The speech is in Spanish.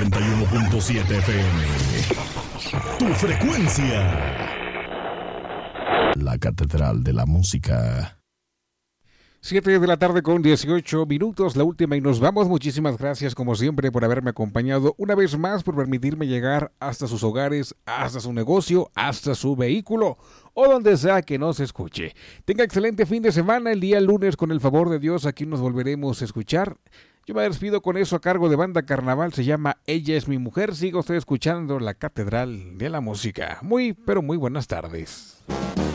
91.7 FM. Tu frecuencia. La Catedral de la Música. 7 de la tarde con 18 minutos, la última y nos vamos. Muchísimas gracias como siempre por haberme acompañado una vez más, por permitirme llegar hasta sus hogares, hasta su negocio, hasta su vehículo o donde sea que nos escuche. Tenga excelente fin de semana. El día lunes, con el favor de Dios, aquí nos volveremos a escuchar. Yo me despido con eso a cargo de Banda Carnaval, se llama Ella es mi mujer. Siga usted escuchando la Catedral de la Música. Muy, pero muy buenas tardes.